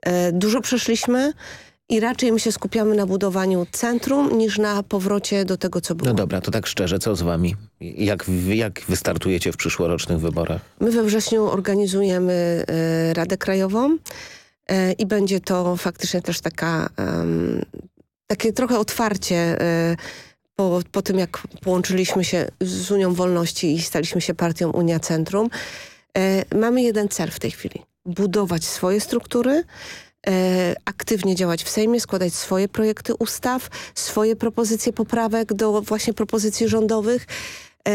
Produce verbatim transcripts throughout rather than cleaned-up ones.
Dużo przeszliśmy i raczej my się skupiamy na budowaniu centrum niż na powrocie do tego, co było. No dobra, to tak szczerze, co z wami? Jak, jak wystartujecie w przyszłorocznych wyborach? My we wrześniu organizujemy e, Radę Krajową e, i będzie to faktycznie też taka, um, takie trochę otwarcie e, po, po tym, jak połączyliśmy się z Unią Wolności i staliśmy się partią Unia Centrum. E, mamy jeden cel w tej chwili. Budować swoje struktury, E, aktywnie działać w Sejmie, składać swoje projekty ustaw, swoje propozycje poprawek do właśnie propozycji rządowych e,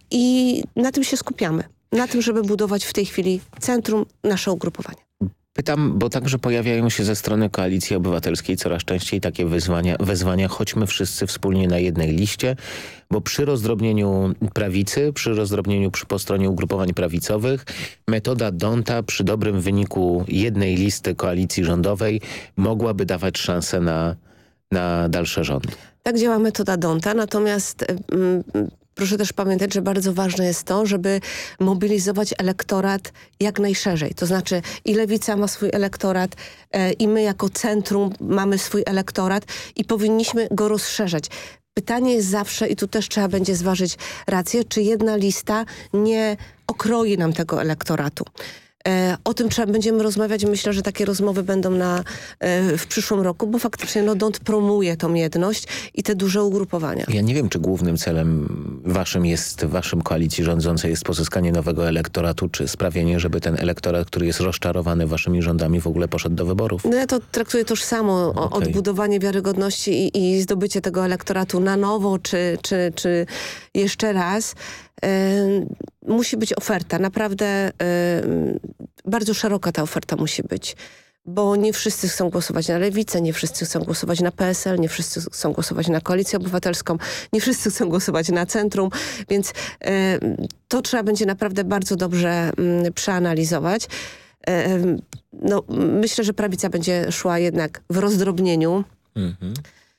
i na tym się skupiamy. Na tym, żeby budować w tej chwili centrum nasze ugrupowania. Pytam, bo także pojawiają się ze strony Koalicji Obywatelskiej coraz częściej takie wezwania, wezwania chodźmy wszyscy wspólnie na jednej liście, bo przy rozdrobnieniu prawicy, przy rozdrobnieniu przy, po stronie ugrupowań prawicowych, metoda Donta przy dobrym wyniku jednej listy koalicji rządowej mogłaby dawać szansę na, na dalsze rządy. Tak działa metoda Donta, natomiast mm, proszę też pamiętać, że bardzo ważne jest to, żeby mobilizować elektorat jak najszerzej. To znaczy i Lewica ma swój elektorat e, i my jako centrum mamy swój elektorat i powinniśmy go rozszerzać. Pytanie jest zawsze, i tu też trzeba będzie zważyć rację, czy jedna lista nie okroi nam tego elektoratu. E, o tym trzeba będziemy rozmawiać. Myślę, że takie rozmowy będą na, e, w przyszłym roku, bo faktycznie no, Dont promuje tą jedność i te duże ugrupowania. Ja nie wiem, czy głównym celem waszym jest, waszym koalicji rządzącej jest pozyskanie nowego elektoratu, czy sprawienie, żeby ten elektorat, który jest rozczarowany waszymi rządami, w ogóle poszedł do wyborów. No ja to traktuję tożsamo. Okay. Odbudowanie wiarygodności i, i zdobycie tego elektoratu na nowo, czy, czy, czy jeszcze raz. Yy, musi być oferta. Naprawdę yy, bardzo szeroka ta oferta musi być. Bo nie wszyscy chcą głosować na Lewicę, nie wszyscy chcą głosować na P S L, nie wszyscy chcą głosować na Koalicję Obywatelską, nie wszyscy chcą głosować na Centrum, więc yy, to trzeba będzie naprawdę bardzo dobrze yy, przeanalizować. Yy, no, myślę, że prawica będzie szła jednak w rozdrobnieniu. Mhm.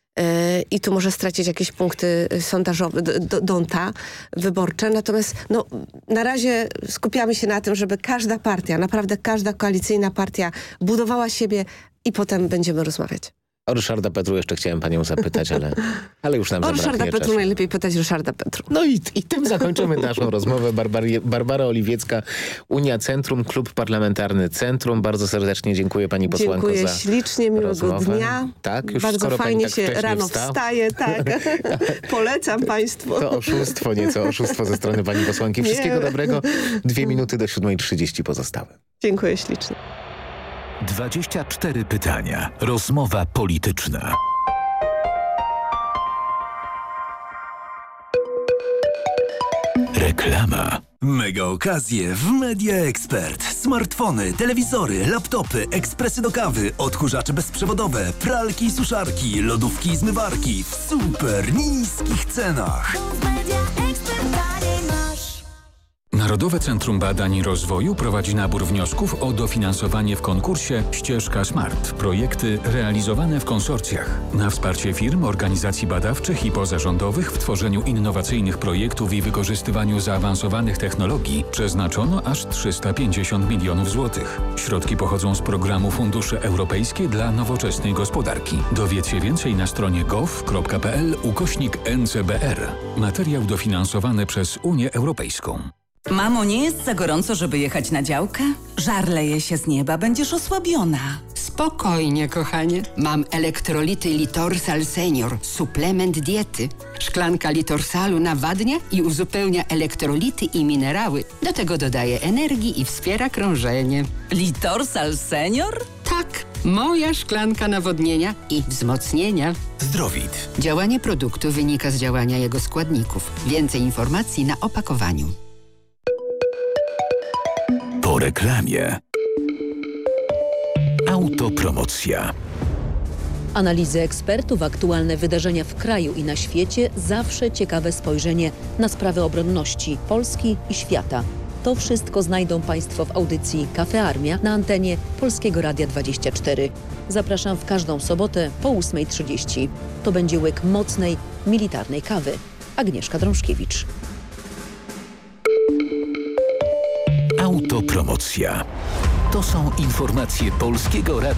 I tu może stracić jakieś punkty sondażowe, Donta wyborcze. Natomiast no, na razie skupiamy się na tym, żeby każda partia, naprawdę każda koalicyjna partia budowała siebie i potem będziemy rozmawiać. O Ryszarda Petru jeszcze chciałem panią zapytać, ale, ale już nam o zabraknie Ryszarda Petru czasu. Najlepiej pytać Ryszarda Petru. No i, i tym zakończymy naszą rozmowę. Barbarie, Barbara Oliwiecka, Unia Centrum, Klub Parlamentarny Centrum. Bardzo serdecznie dziękuję pani posłanko dziękuję za ślicznie, miłego rozmowę. dnia. Tak, już bardzo fajnie tak się rano wstał. wstaje, tak. Polecam państwu. To oszustwo, nieco oszustwo ze strony pani posłanki. Wszystkiego Nie. dobrego. Dwie minuty do siódmej trzydzieści pozostałe. Dziękuję ślicznie. dwadzieścia cztery pytania. Rozmowa polityczna. Reklama. Mega okazje w Media Expert. Smartfony, telewizory, laptopy, ekspresy do kawy, odkurzacze bezprzewodowe, pralki i suszarki, lodówki i zmywarki w super niskich cenach. Narodowe Centrum Badań i Rozwoju prowadzi nabór wniosków o dofinansowanie w konkursie Ścieżka Smart. Projekty realizowane w konsorcjach. Na wsparcie firm, organizacji badawczych i pozarządowych w tworzeniu innowacyjnych projektów i wykorzystywaniu zaawansowanych technologii przeznaczono aż trzysta pięćdziesiąt milionów złotych. Środki pochodzą z programu Fundusze Europejskie dla Nowoczesnej Gospodarki. Dowiedzcie więcej na stronie gov.pl ukośnik N C B R. Materiał dofinansowany przez Unię Europejską. Mamo, nie jest za gorąco, żeby jechać na działkę? Żar leje się z nieba, będziesz osłabiona. Spokojnie, kochanie. Mam elektrolity Litorsal Senior, suplement diety. Szklanka Litorsalu nawadnia i uzupełnia elektrolity i minerały. Do tego dodaje energii i wspiera krążenie. Litorsal Senior? Tak, moja szklanka nawodnienia i wzmocnienia. Zdrowit. Działanie produktu wynika z działania jego składników. Więcej informacji na opakowaniu. Po reklamie. Autopromocja. Analizy ekspertów, aktualne wydarzenia w kraju i na świecie, zawsze ciekawe spojrzenie na sprawy obronności Polski i świata. To wszystko znajdą Państwo w audycji Cafe Armia na antenie Polskiego Radia dwadzieścia cztery. Zapraszam w każdą sobotę po ósmej trzydzieści. To będzie łyk mocnej, militarnej kawy. Agnieszka Drążkiewicz. Autopromocja. To są informacje Polskiego Radia.